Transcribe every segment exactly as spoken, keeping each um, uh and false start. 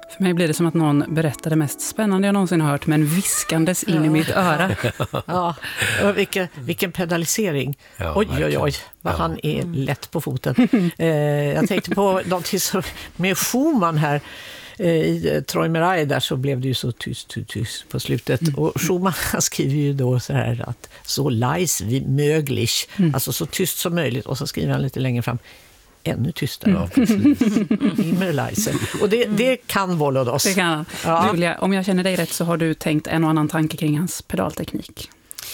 För mig blir det som att någon berättar det mest spännande jag någonsin har hört, men viskandes in ja. i mitt öra. Ja, och vilken, vilken pedalisering. Ja, oj, oj, oj, vad ja. han är lätt på foten. eh, jag tänkte på någonting som, med Schumann här. I Träumerei där så blev det ju så tyst, tyst, tyst på slutet. Mm. Och Schumann skriver ju då så här att så leis wie möglich, mm. alltså så tyst som möjligt. Och så skriver han lite längre fram, ännu tystare. Ja, precis. Immer leise. Och det, det kan Volodos. Det kan ja. Julia, om jag känner dig rätt så har du tänkt en och annan tanke kring hans pedalteknik.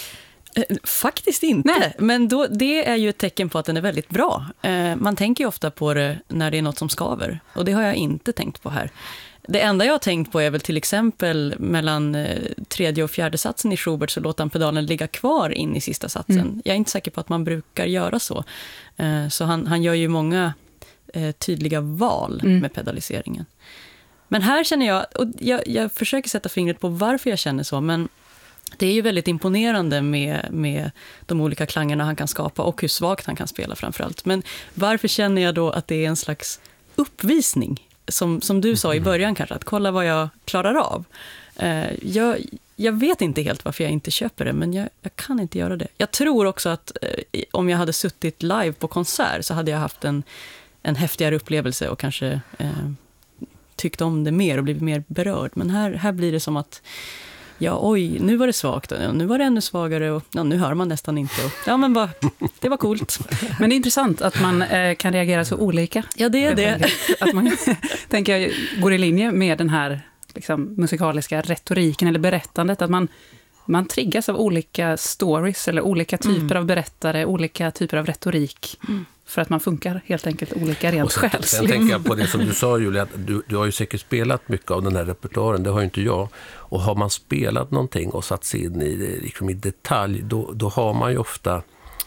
Faktiskt inte, Nej. men då, det är ju ett tecken på att den är väldigt bra. Eh, man tänker ju ofta på det när det är något som skaver, och det har jag inte tänkt på här. Det enda jag har tänkt på är väl till exempel mellan eh, tredje och fjärde satsen i Schubert så låter han pedalen ligga kvar in i sista satsen. Mm. Jag är inte säker på att man brukar göra så. Eh, så han, han gör ju många eh, tydliga val mm. med pedaliseringen. Men här känner jag, och jag, jag försöker sätta fingret på varför jag känner så, men det är ju väldigt imponerande med, med de olika klangerna han kan skapa och hur svagt han kan spela framförallt. Men varför känner jag då att det är en slags uppvisning? Som, som du sa i början kanske, att kolla vad jag klarar av. Eh, jag, jag vet inte helt varför jag inte köper det, men jag, jag kan inte göra det. Jag tror också att eh, om jag hade suttit live på konsert så hade jag haft en, en häftigare upplevelse och kanske eh, tyckt om det mer och blivit mer berörd. Men här, här blir det som att ja, oj, nu var det svagt och nu var det ännu svagare och ja, nu hör man nästan inte. Och, ja, men bara, det var coolt. Men det är intressant att man eh, kan reagera så olika. Ja, det är det. Att man, tänker jag, går i linje med den här liksom, musikaliska retoriken eller berättandet. Att man, man triggas av olika stories eller olika typer mm. av berättare, olika typer av retorik. Mm. För att man funkar helt enkelt olika rent själsligt. Sen tänker jag på det som du sa, Julia, att du, du har ju säkert spelat mycket av den här repertoaren, det har ju inte jag. Och har man spelat någonting och satt sig in i det liksom i detalj, då, då har man ju ofta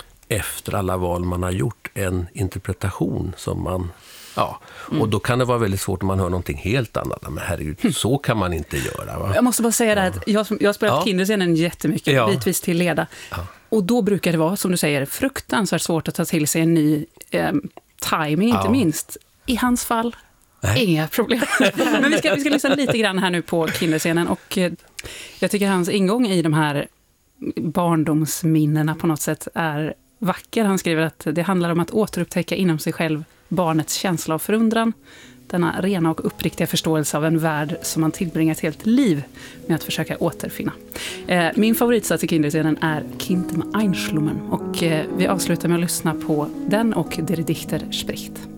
efter alla val man har gjort en interpretation som man... Ja, mm. och då kan det vara väldigt svårt om man hör någonting helt annat. Men herregud, så kan man inte göra. Va? Jag måste bara säga det här, att jag, jag har spelat ja. Kinderscenen jättemycket, ja. bitvis till leda. Ja. Och då brukar det vara, som du säger, fruktansvärt svårt att ta till sig en ny eh, timing, inte ja. minst. I hans fall, Nej. inga problem. Men vi ska, vi ska lyssna lite grann här nu på Kinderscenen. Och eh, jag tycker hans ingång i de här barndomsminnena på något sätt är vacker. Han skriver att det handlar om att återupptäcka inom sig själv barnets känsla av förundran, denna rena och uppriktiga förståelse av en värld som man tillbringar ett helt liv med att försöka återfinna. Eh, min favoritsats i Kinderscenen är Kind im Einschlummen, och eh, vi avslutar med att lyssna på den och Der Dichter spricht.